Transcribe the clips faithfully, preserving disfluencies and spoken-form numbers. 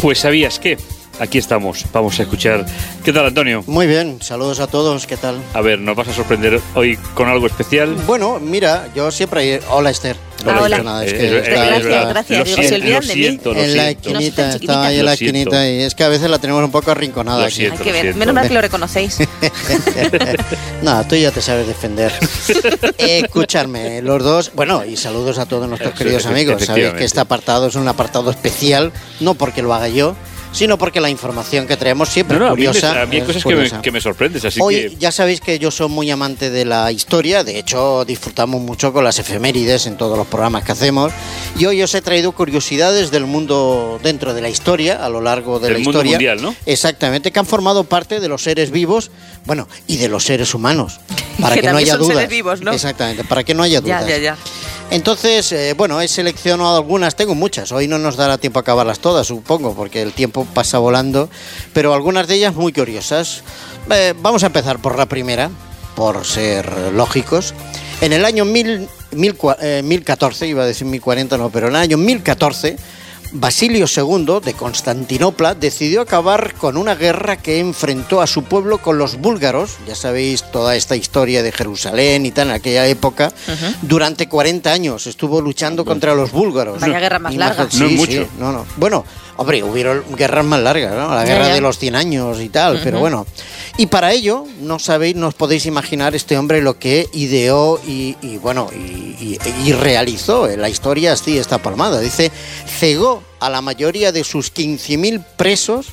Pues ¿sabías qué? Aquí estamos, vamos a escuchar. ¿Qué tal, Antonio? Muy bien, saludos a todos, ¿qué tal? A ver, ¿nos vas a sorprender hoy con algo especial? Bueno, mira, yo siempre... Hola, Esther. Ah, No hola. Nada, es Eh, que eh, está- gracias, está- gracias. Lo Digo, siento, se olvidan lo de mí. siento, lo en la siento. No, esquinita, está está ahí en la Lo siento. esquinita y es que a veces la tenemos un poco arrinconada Lo aquí. siento. Hay que ver, siento. menos mal que lo reconocéis. Nada, tú ya te sabes defender. Eh, escucharme, los dos, bueno, y saludos a todos nuestros Efe- queridos efe- amigos. Sabéis efectivamente. que este apartado es un apartado especial, no porque lo haga yo, sino porque la información que traemos siempre No, no, a mí, curiosa. me, a mí hay es cosas que me, curiosa. que me sorprendes, así Hoy que... ya sabéis que yo soy muy amante de la historia, de hecho disfrutamos mucho con las efemérides en todos los programas que hacemos, y hoy os he traído curiosidades del mundo dentro de la historia, a lo largo de Del la mundo historia. mundial, ¿no? Exactamente, que han formado parte de los seres vivos, bueno, y de los seres humanos, para Que que, no también haya son dudas. seres vivos, ¿no? Exactamente, para que no haya Ya, dudas. ya, ya. Entonces, eh, bueno, he seleccionado algunas, tengo muchas, hoy no nos dará tiempo a acabarlas todas, supongo, porque el tiempo pasa volando, pero algunas de ellas muy curiosas. Eh, vamos a empezar por la primera, por ser lógicos. En el año mil, mil, eh, mil catorce, iba a decir mil cuarenta, no, pero en el año mil catorce, Basilio segundo de Constantinopla decidió acabar con una guerra que enfrentó a su pueblo con los búlgaros. Ya sabéis toda esta historia de Jerusalén y tal, en aquella época. Ujú. Durante cuarenta años estuvo luchando contra los búlgaros. Vaya guerra más larga. Sí, No es sí, mucho. no, no. Bueno, hombre, hubieron guerras más largas, ¿no? La Ya, guerra ya. de los cien años y tal, pero Ujú. bueno. Y para ello, no sabéis, no os podéis imaginar este hombre lo que ideó y, y, bueno, y, y- y realizó. La historia así está palmada. Dice, cegó a la mayoría de sus quince mil presos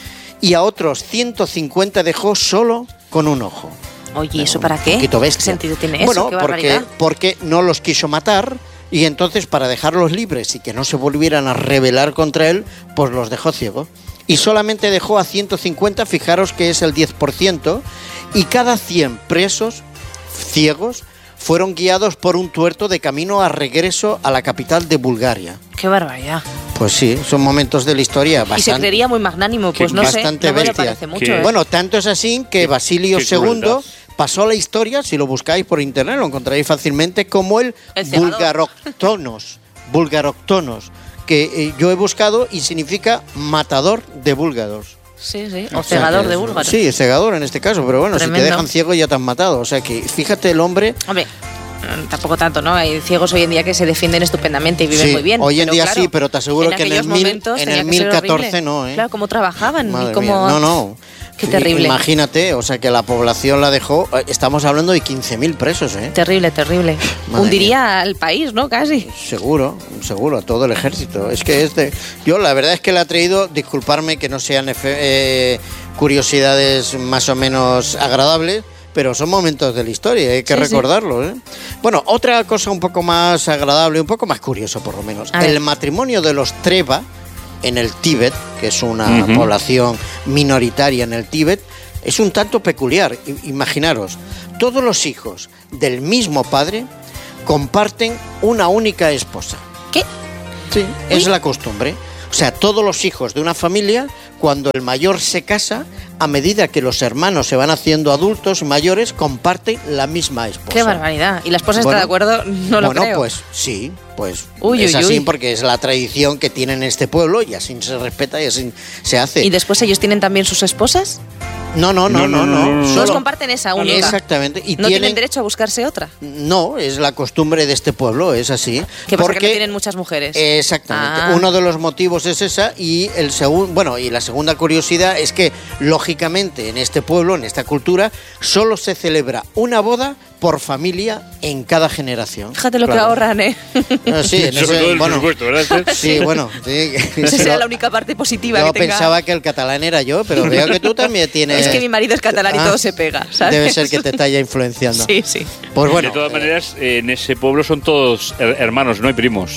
y a otros ciento cincuenta dejó solo con un ojo. Oye, ¿eso para qué? Un poquito ¿Qué bestia. sentido tiene eso? Bueno, ¿Qué porque, barbaridad? porque no los quiso matar y entonces para dejarlos libres y que no se volvieran a rebelar contra él, pues los dejó ciego. Y solamente dejó a ciento cincuenta, fijaros que es el diez por ciento, y cada cien presos ciegos fueron guiados por un tuerto de camino a regreso a la capital de Bulgaria. Qué barbaridad. Pues sí, son momentos de la historia Y se bastante... creería muy magnánimo, pues Qué- no sé, bastante no me lo bestia. parece mucho. Qué- ¿eh? Bueno, tanto es así que Qué- Basilio qué segundo crueldad. pasó a la historia, si lo buscáis por internet lo encontraréis fácilmente, como el, El cegador. Bulgaroctonos, Bulgaroctonos, que eh, yo he buscado y significa matador de búlgaros. Sí, sí, O o sea cegador que- de búlgaros. Sí, cegador en este caso, pero bueno, si Tremendo. te dejan ciego ya te han matado. O sea que fíjate el hombre... Hombre, mm, tampoco tanto, ¿no? Hay ciegos hoy en día que se defienden estupendamente y viven Sí, muy bien. hoy en pero día claro, sí, pero te aseguro que en el aquellos mil- momentos en tenía el que ser mil catorce horrible. no, ¿eh? Claro, cómo trabajaban Madre y cómo... mía, no, no. Qué terrible. Imagínate, o sea que la población la dejó... eh, Estamos hablando de quince mil presos, ¿eh? Terrible, terrible. Madre Hundiría al país, ¿no? Casi. Seguro, seguro, a todo el ejército. Es que este, yo la verdad es que le he traído, disculparme que no sean efe- eh, curiosidades más o menos agradables, pero son momentos de la historia, hay que Sí, sí. recordarlo, ¿eh? Bueno, otra cosa un poco más agradable, un poco más curioso por lo menos. A ver. El matrimonio de los Treva en el Tíbet, que es una Ujú. población minoritaria en el Tíbet, es un tanto peculiar. I- Imaginaros, todos los hijos del mismo padre comparten una única esposa. ¿Qué? Sí, es la costumbre. O sea, todos los hijos de una familia, cuando el mayor se casa, a medida que los hermanos se van haciendo adultos y mayores, comparten la misma esposa. Qué barbaridad. ¿Y la esposa Bueno, está de acuerdo? No lo bueno, creo. pues sí, pues Uy, es uy, así uy. porque es la tradición que tienen este pueblo y así se respeta y así se hace. ¿Y después ellos tienen también sus esposas? No, no, no, no, no. no, no. Todos Solo- comparten esa única. Exactamente. Y ¿No tienen tienen derecho a buscarse otra? No, es la costumbre de este pueblo, es así. ¿Qué pasa, porque que no tienen muchas mujeres? Exactamente. Ah. Uno de los motivos es esa y el segundo, bueno, y la segunda curiosidad es que lógicamente en este pueblo, en esta cultura, solo se celebra una boda por familia en cada generación. Fíjate lo que Claro. ahorran, ¿eh? Ah, sí, en Sobre ese- todo el bueno, presupuesto, ¿verdad? sí, bueno, sí. Esa Pero será la única parte positiva yo que tenga. pensaba que el catalán era yo, pero veo que tú también tienes. Es que mi marido es catalán y Ah, todo se pega, ¿sabes? Debe ser que te está ya influenciando. Sí, sí. Pues bueno, de todas eh, maneras, eh, en ese pueblo son todos her- hermanos, no hay primos.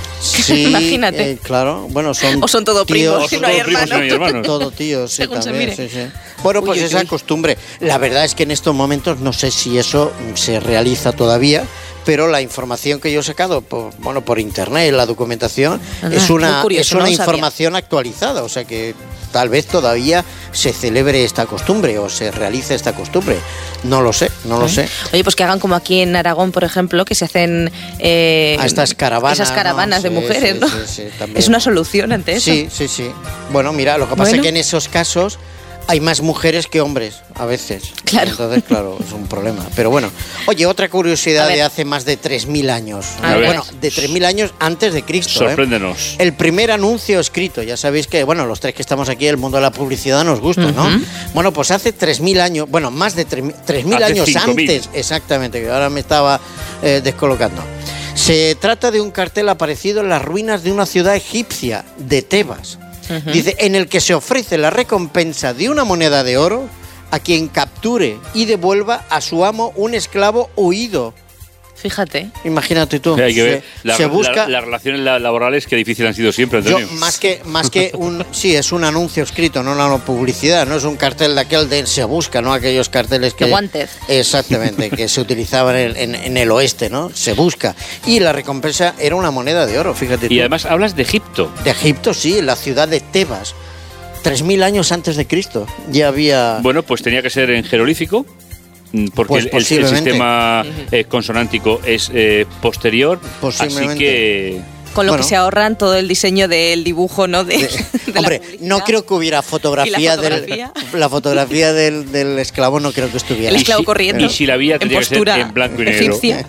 sí, Imagínate. eh, claro, bueno, son O son todo primos, O si son no hay todos primos y no hay hermanos. hermanos. todo tíos, sí, Según se también, mire. sí, sí. Bueno, pues Uy, uy, esa uy. costumbre. La verdad es que en estos momentos no sé si eso se realiza todavía, pero la información que yo he sacado por, bueno, por internet, la documentación, Ah, es muy una, curioso, es una no lo sabía. información actualizada, o sea que tal vez todavía se celebre esta costumbre o se realice esta costumbre. No lo sé, no lo ¿Eh? sé. Oye, pues que hagan como aquí en Aragón, por ejemplo, que se hacen eh, a estas caravanas, esas caravanas ¿no? de Sí, mujeres, sí, ¿no? sí, sí, también. Es una solución ante eso. Sí, sí, sí. Bueno, mira, lo que pasa Bueno. es que en esos casos hay más mujeres que hombres, a veces. Claro. Entonces, claro, es un problema. Pero bueno, oye, otra A curiosidad ver. de hace más de tres mil años. A ver. Bueno, de tres mil años antes de Cristo. ¿eh? Sorpréndenos. El primer anuncio escrito, ya sabéis que, bueno, los tres que estamos aquí, el mundo de la publicidad nos gusta, ¿no? Ujú. Bueno, pues hace tres mil años, bueno, más de tres mil Hace años cinco mil. antes, exactamente, que ahora me estaba eh, descolocando. Se trata de un cartel aparecido en las ruinas de una ciudad egipcia, de Tebas. Ujú. Dice, en el que se ofrece la recompensa de una moneda de oro a quien capture y devuelva a su amo un esclavo huido. Fíjate. Imagínate tú. Hay que se, ver la- se la- busca... las relaciones la- laborales que difíciles han sido siempre, Yo, Antonio. más que, más que un... Sí, es un anuncio escrito, no una publicidad, no es un cartel de aquel de se busca, ¿no? Aquellos carteles que... De Wanted. Exactamente, que se utilizaban en, en- en el oeste, ¿no? Se busca. Y la recompensa era una moneda de oro, fíjate tú. Y además hablas de Egipto. De Egipto, sí, la ciudad de Tebas. Tres mil años antes de Cristo. Ya había... Bueno, pues tenía que ser en jeroglífico, mm, porque Pues el- el, el posiblemente. sistema eh, consonántico es eh, posterior, Posiblemente. así que... Con lo Bueno. que se ahorran todo el diseño del dibujo, ¿no? De, de- de la Hombre, publicidad. no creo que hubiera fotografía, ¿Y la fotografía? del... La fotografía del, del esclavo no creo que estuviera. El Y esclavo si- corriendo. y si la había, en tendría que ser postura en blanco y negro. egipcia.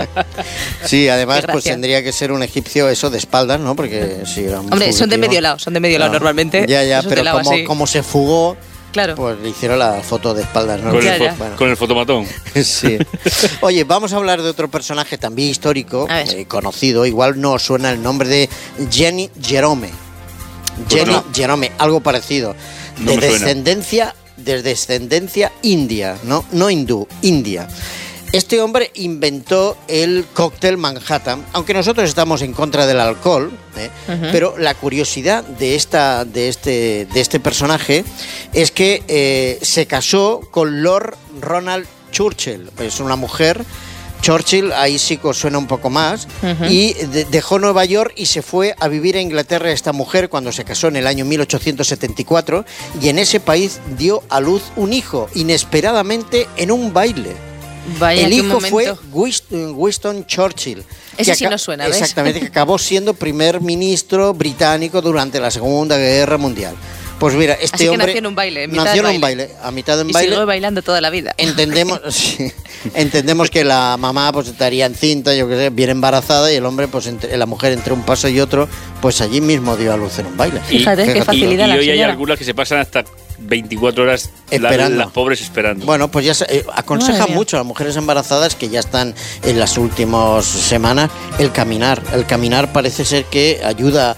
Sí, además, Qué pues gracia. tendría que ser un egipcio eso de espaldas, ¿no? Porque sí, era un Hombre, son de fugitivo. medio lado, son de medio lado Claro. normalmente. Ya, ya, esos de pero lado como, así. como se fugó, Claro. pues le hicieron la foto de espaldas, ¿no? Con, Ya, el, fo- ya. Bueno. con el fotomatón. Sí. Oye, vamos a hablar de otro personaje también histórico, A ver. eh, conocido. Igual no os suena el nombre de Jenny Jerome. Pues Jenny no. Jerome, algo parecido. No de me suena. descendencia, de descendencia india, ¿no? No hindú, india. Este hombre inventó el cóctel Manhattan, aunque nosotros estamos en contra del alcohol, ¿eh? Ujú. Pero la curiosidad de, esta, de, este, de este personaje es que eh, se casó con Lord Ronald Churchill, es una mujer. Churchill, ahí sí que os suena un poco más, Ujú. y de- dejó Nueva York y se fue a vivir a Inglaterra esta mujer cuando se casó en el año mil ochocientos setenta y cuatro, y en ese país dio a luz un hijo, inesperadamente en un baile. Vaya, El qué hijo momento. fue Winston, Winston Churchill. Ese que sí aca- nos suena, ¿ves? Exactamente, que acabó siendo primer ministro británico durante la Segunda Guerra Mundial. Pues mira, este Así que hombre nació en un baile, en mitad nació del en un baile. baile, a mitad de un Y baile. sigo bailando toda la vida. Entendemos, sí, entendemos que la mamá pues estaría encinta, yo qué sé, bien embarazada, y el hombre, pues entre, la mujer entre un paso y otro, pues allí mismo dio a luz en un baile. Fíjate, qué Y, facilidad y la hoy hay señora. algunas que se pasan hasta veinticuatro horas la- Esperando. las pobres esperando. Bueno, pues ya se, eh, aconseja Madre mía. mucho a las mujeres embarazadas que ya están en las últimas semanas el caminar. El caminar parece ser que ayuda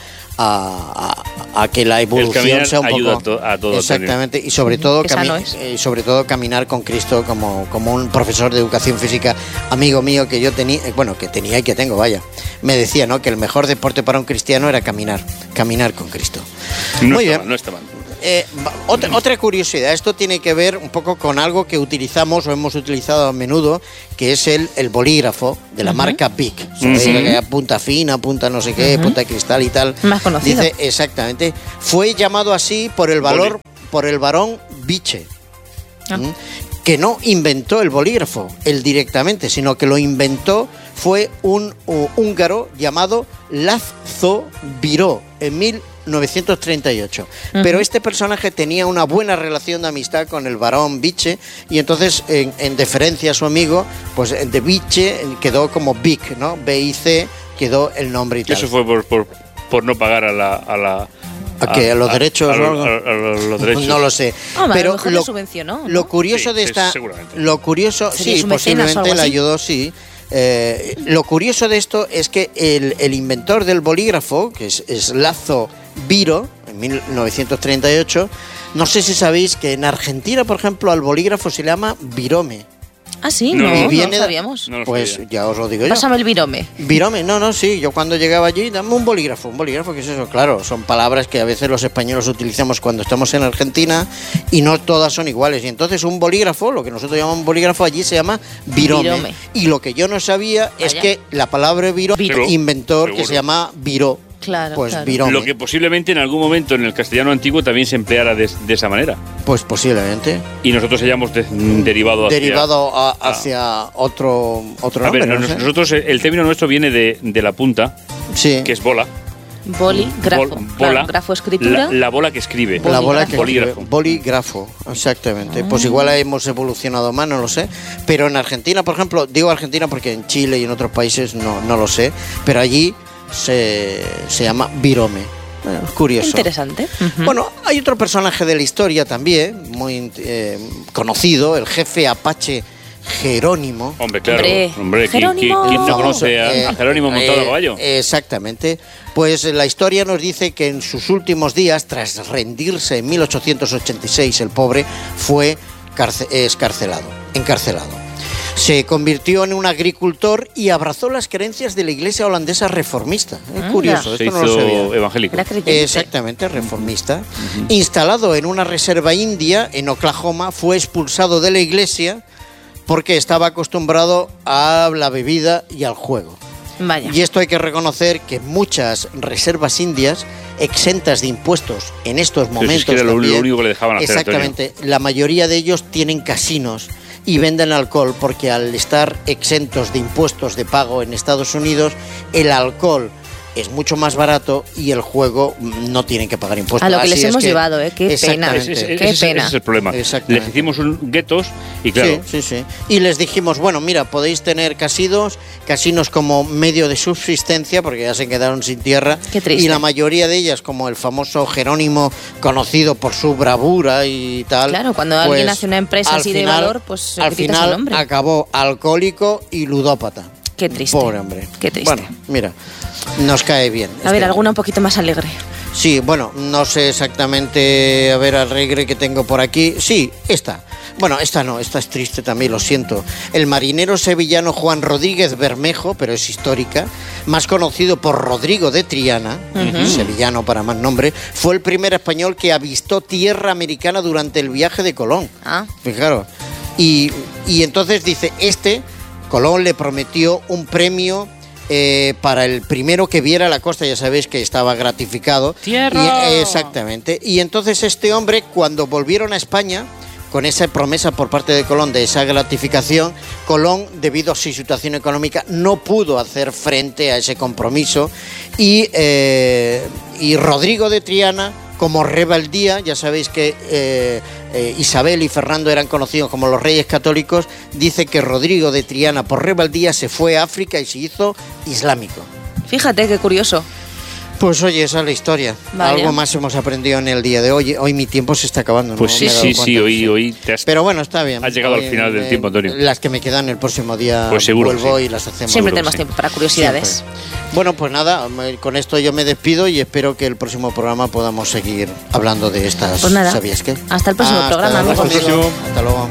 a, a- a que la evolución caminar sea un ayuda poco... a to- a todo, Exactamente, y sobre todo, Qué cami- sano es. eh, sobre todo caminar con Cristo como, como un profesor de educación física, amigo mío que yo tenía, eh, bueno, que tenía y que tengo, vaya, me decía, ¿no?, que el mejor deporte para un cristiano era caminar, caminar con Cristo. no Muy está bien. mal, no está mal. Eh, va- otra, otra curiosidad, esto tiene que ver un poco con algo que utilizamos o hemos utilizado a menudo, que es el, el bolígrafo de la marca Bic. ¿Sabéis? Ujú. Que punta fina, punta no sé qué, Ujú. punta cristal y tal. Más conocido. Dice, exactamente. Fue llamado así por el valor, por el varón Biche. Ah. ¿Mm? Que no inventó el bolígrafo, él directamente, sino que lo inventó fue un uh, húngaro llamado László Biró en mil novecientos treinta y ocho. Ujú. Pero este personaje tenía una buena relación de amistad con el varón Biche, y entonces, en, en deferencia a su amigo, pues de Biche quedó como Bic, ¿no? B I C quedó el nombre y tal. Eso fue por, por, por no pagar a la... ¿A, la, ¿A qué? ¿A los derechos a, o los- algo? a- a los derechos. No lo sé. Hombre, a pero lo mejor le subvencionó, ¿no? lo curioso Sí, de sí, esta, seguramente. lo curioso, ¿Sería sí, su mecenas o posiblemente algo le así? ayudó, sí. Eh, lo curioso de esto es que el, el inventor del bolígrafo, que es, es László Biró, en mil novecientos treinta y ocho, no sé si sabéis que en Argentina, por ejemplo, al bolígrafo se le llama virome. Ah, sí, No, no, no, no, viene lo de- sabíamos. No lo Pues sabía. ya os lo digo yo. Pásame el virome. Virome, no, no, sí, yo cuando llegaba allí, dame un bolígrafo, un bolígrafo, ¿qué es eso? Claro, son palabras que a veces los españoles utilizamos cuando estamos en Argentina y no todas son iguales. Y entonces un bolígrafo, lo que nosotros llamamos bolígrafo, allí se llama virome. Virome. Y lo que yo no sabía es Vaya. que la palabra viró, Viró, inventor que seguro. se llama viró. Claro, pues claro. virome. Lo que posiblemente en algún momento en el castellano antiguo también se empleara de, de esa manera. Pues posiblemente. Y nosotros hayamos de- derivado hacia... Derivado a- hacia otro, otro A ver, nombre, no nos- sé. nosotros, el término nuestro viene de, de la punta, Sí. que es bola. Boli, grafo. Bol- Claro, bola, grafo, escritura. La, la bola que escribe. La bola que Bolígrafo. escribe, bolígrafo, exactamente. Ah. Pues igual hemos evolucionado más, no lo sé. Pero en Argentina, por ejemplo, digo Argentina porque en Chile y en otros países no, no lo sé, pero allí se, se llama virome. Bueno, es curioso. Interesante. Ujú. Bueno, hay otro personaje de la historia también, muy eh, conocido, el jefe apache Jerónimo. Hombre, claro. Hombre, Hombre, ¿quién, quién- Jerónimo. quién no Famoso, conoce a, eh, a Jerónimo montado a eh, caballo? Exactamente. Pues la historia nos dice que en sus últimos días, tras rendirse en mil ochocientos ochenta y seis, el pobre fue carce- escarcelado, encarcelado. Se convirtió en un agricultor y abrazó las creencias de la iglesia holandesa reformista. Es Anda. curioso, Se esto no lo sabía. hizo evangélico. Era creyente. Exactamente, reformista. Instalado en una reserva india en Oklahoma, fue expulsado de la iglesia porque estaba acostumbrado a la bebida y al juego. Vaya. Y esto hay que reconocer que muchas reservas indias exentas de impuestos en estos Pero si momentos es que era lo, también, lo único que le dejaban hacer, exactamente, la mayoría de ellos tienen casinos y venden alcohol porque al estar exentos de impuestos de pago en Estados Unidos, el alcohol es mucho más barato y el juego mm, no tienen que pagar impuestos. A lo que les Así es hemos llevado, ¿eh? Qué pena. Exactamente. Ese, ese- Qué ese- pena. ese es el problema. Exactamente. Les hicimos un guetos y claro, Sí, sí, sí. Y les dijimos, bueno, mira, podéis tener casinos, casinos como medio de subsistencia, porque ya se quedaron sin tierra. Qué triste. Y la mayoría de ellas, como el famoso Jerónimo, conocido por su bravura y tal. Claro, cuando pues, alguien hace una empresa al así de final- valor, pues se al quita su final nombre. acabó alcohólico y ludópata. Qué triste. Pobre hombre. Qué triste. Bueno, mira, nos cae bien. A este ver, alguna hombre. un poquito más alegre. Sí, bueno, no sé exactamente, a ver, alegre que tengo por aquí. Sí, esta. Bueno, esta no, esta es triste también, lo siento. El marinero sevillano Juan Rodríguez Bermejo, pero es histórica, más conocido por Rodrigo de Triana, sevillano para más nombre, fue el primer español que avistó tierra americana durante el viaje de Colón. Ah. Fijaros. Y, y entonces dice, este, Colón le prometió un premio eh, para el primero que viera la costa, ya sabéis que estaba gratificado. ¡Tierra! Y, exactamente. Y entonces este hombre, cuando volvieron a España, con esa promesa por parte de Colón de esa gratificación, Colón, debido a su situación económica, no pudo hacer frente a ese compromiso y, eh, y Rodrigo de Triana, como rebeldía, ya sabéis que eh, eh, Isabel y Fernando eran conocidos como los reyes católicos, dice que Rodrigo de Triana, por rebeldía, se fue a África y se hizo islámico. Fíjate, qué curioso. Pues oye, esa es la historia. Vaya. Algo más hemos aprendido en el día de hoy. Hoy mi tiempo se está acabando. pues ¿no? sí, Me he dado sí, cuenta, sí, hoy, hoy te has... Pero bueno, está bien. Has llegado al Hoy, final del eh, tiempo, Antonio. Las que me quedan el próximo día Pues seguro que vuelvo sí. y las hacemos. Siempre Seguro que tenemos sí. tiempo para curiosidades. Siempre. Bueno, pues nada, me- con esto yo me despido y espero que el próximo programa podamos seguir hablando de estas. Pues nada, ¿Sabías qué? hasta el próximo Hasta programa, luego, amigos. Hasta el próximo. Hasta luego.